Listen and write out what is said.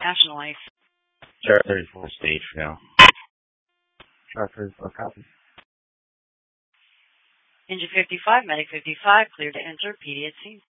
National Life. Chart 34 stage for now. Chart 34 copy. Engine 55, Medic 55, clear to enter, PD at scene.